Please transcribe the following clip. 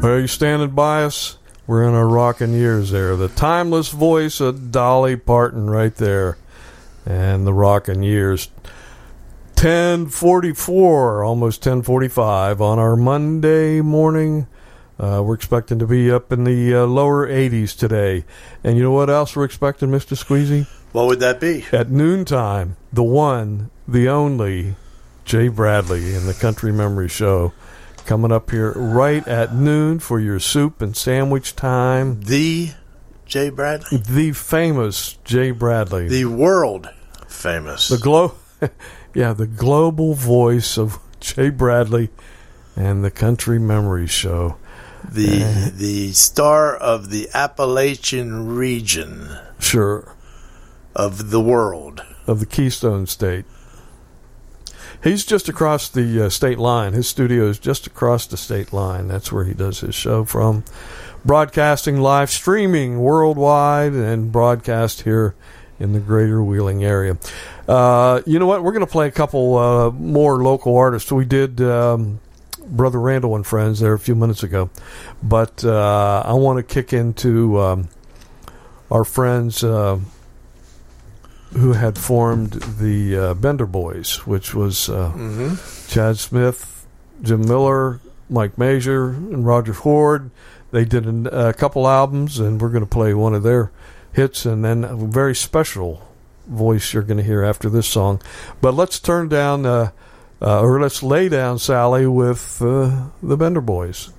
Are you standing by us? We're in our rockin' years there. The timeless voice of Dolly Parton right there. And the rockin' years. 10:44, almost 10:45 on our Monday morning. We're expecting to be up in the lower 80s today. And you know what else we're expecting, Mr. Squeezy? What would that be? At noontime, the one, the only, Jay Bradley in the Country Memory Show. Coming up here right at noon for your soup and sandwich time. The Jay Bradley? The famous Jay Bradley. The world famous. The global voice of Jay Bradley and the Country Memory Show. The star of the Appalachian region. Sure. Of the world. Of the Keystone State. He's just across the state line. His studio is just across the state line. That's where he does his show from. Broadcasting, live streaming worldwide, and broadcast here in the greater Wheeling area. You know what? We're going to play a couple more local artists. We did Brother Randall and Friends there a few minutes ago. But I want to kick into our friends who had formed the Bender Boys, which was Chad Smith, Jim Miller, Mike Major, and Roger Ford. They did a couple albums, and we're going to play one of their hits, and then a very special voice you're going to hear after this song. But let's turn down, or let's lay down, Sally, with the Bender Boys.